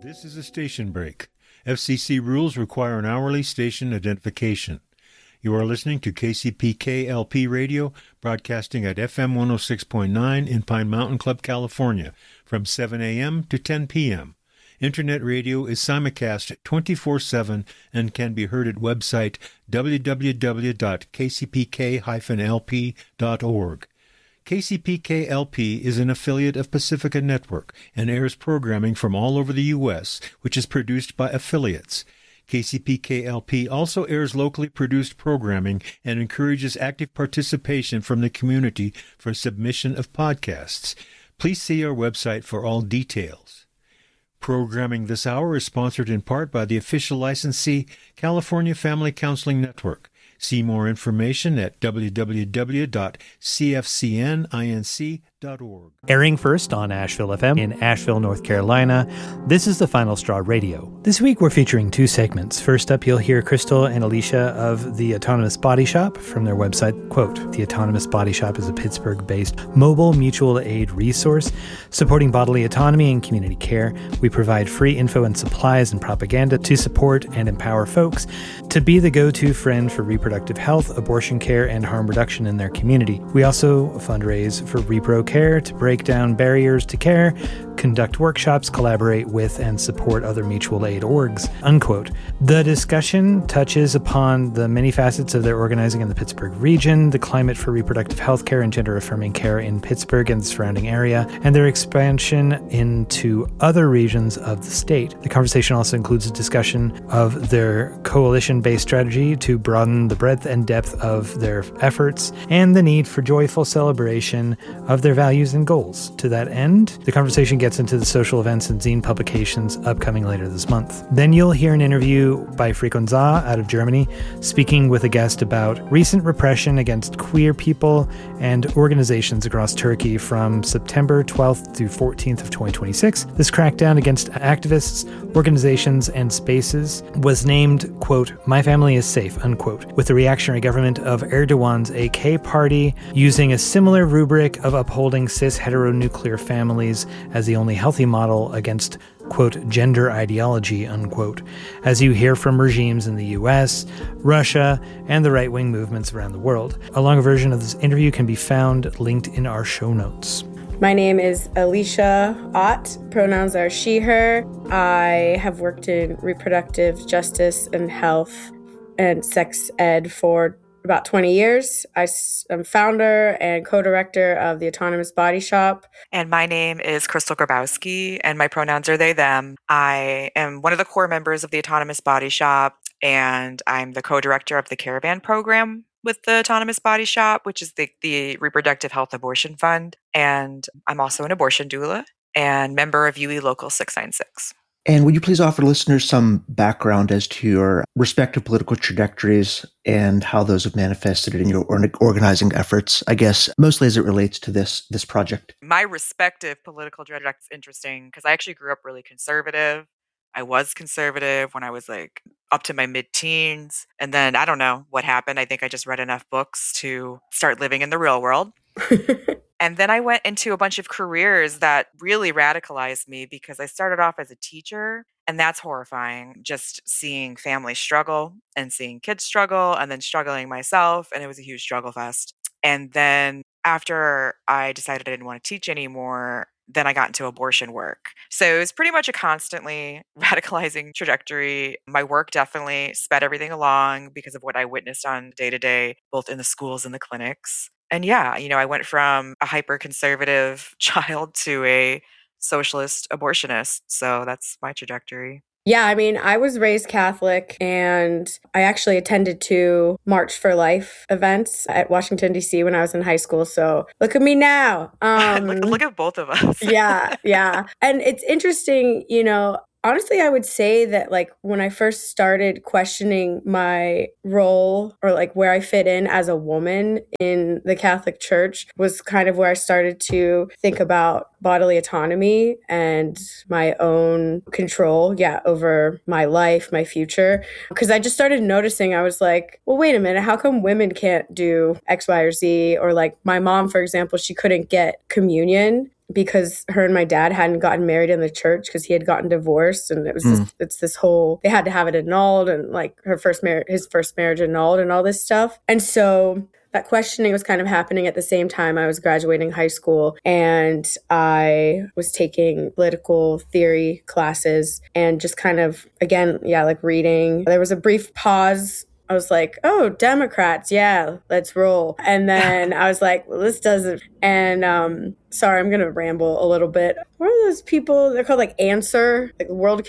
This is a station break. FCC rules require an hourly station identification. You are listening to KCPK LP Radio, broadcasting at FM 106.9 in Pine Mountain Club, California, from 7 a.m. to 10 p.m. Internet radio is simulcast 24/7 and can be heard at website www.kcpk-lp.org. KCPK-LP is an affiliate of Pacifica Network and airs programming from all over the U.S., which is produced by affiliates. KCPK-LP also airs locally produced programming and encourages active participation from the community for submission of podcasts. Please see our website for all details. Programming this hour is sponsored in part by the official licensee, California Family Counseling Network. See more information at www.cfcninc.org. Airing first on Asheville FM in Asheville, North Carolina, this is the Final Straw Radio. This week we're featuring two segments. First up, you'll hear Crystal and Alicia of the Autonomous Body Shop from their website. Quote, the Autonomous Body Shop is a Pittsburgh-based mobile mutual aid resource supporting bodily autonomy and community care. We provide free info and supplies and propaganda to support and empower folks to be the go-to friend for reproductive health, abortion care, and harm reduction in their community. We also fundraise for Repro Care to break down barriers to care, conduct workshops, collaborate with, and support other mutual aid orgs, unquote. The discussion touches upon the many facets of their organizing in the Pittsburgh region, the climate for reproductive health care and gender-affirming care in Pittsburgh and the surrounding area, and their expansion into other regions of the state. The conversation also includes a discussion of their coalition-based strategy to broaden the breadth and depth of their efforts and the need for joyful celebration of their values and goals. To that end, the conversation gets into the social events and zine publications upcoming later this month. Then you'll hear an interview by Frequenza out of Germany, speaking with a guest about recent repression against queer people and organizations across Turkey from September 12th through 14th of 2026. This crackdown against activists, organizations, and spaces was named, quote, "My family is safe," unquote, with the reactionary government of Erdogan's AK party using a similar rubric of upholding cis heteronuclear families as the only healthy model against, quote, gender ideology, unquote, as you hear from regimes in the US, Russia, and the right-wing movements around the world. A longer version of this interview can be found linked in our show notes. My name is Alicia Ott. Pronouns are she, her. I have worked in reproductive justice and health and sex ed for about 20 years. I'm founder and co-director of the Autonomous Body Shop. And my name is Crystal Grabowski, and my pronouns are they, them. I am one of the core members of the Autonomous Body Shop, and I'm the co-director of the Caravan program with the Autonomous Body Shop, which is the Reproductive Health Abortion Fund. And I'm also an abortion doula and member of UE Local 696. And would you please offer listeners some background as to your respective political trajectories and how those have manifested in your organizing efforts, I guess, mostly as it relates to this project? My respective political trajectory is interesting because I actually grew up really conservative. I was conservative when I was like up to my mid-teens. And then I don't know what happened. I think I just read enough books to start living in the real world. And then I went into a bunch of careers that really radicalized me because I started off as a teacher, and that's horrifying. Just seeing families struggle and seeing kids struggle and then struggling myself. And it was a huge struggle fest. And then after I decided I didn't want to teach anymore, then I got into abortion work. So it was pretty much a constantly radicalizing trajectory. My work definitely sped everything along because of what I witnessed on day to day, both in the schools and the clinics. And yeah, I went from a hyper-conservative child to a socialist abortionist. So that's my trajectory. Yeah, I mean, I was raised Catholic, and I actually attended 2 March for Life events at Washington, D.C. when I was in high school. So look at me now. Look at both of us. Yeah. And it's interesting, honestly, I would say that like when I first started questioning my role or like where I fit in as a woman in the Catholic Church was kind of where I started to think about bodily autonomy and my own control, over my life, my future. Because I just started noticing, I was like, well, wait a minute, how come women can't do X, Y, or Z? Or like my mom, for example, she couldn't get communion because her and my dad hadn't gotten married in the church because he had gotten divorced, and it was it's this whole, they had to have it annulled, and like his first marriage annulled and all this stuff. And so that questioning was kind of happening at the same time I was graduating high school, and I was taking political theory classes and just kind of, again, like reading. There was a brief pause. I was like, oh, Democrats, yeah, let's roll. And then I was like, well, this doesn't. And sorry, I'm going to ramble a little bit. What are those people? They're called like Answer, like World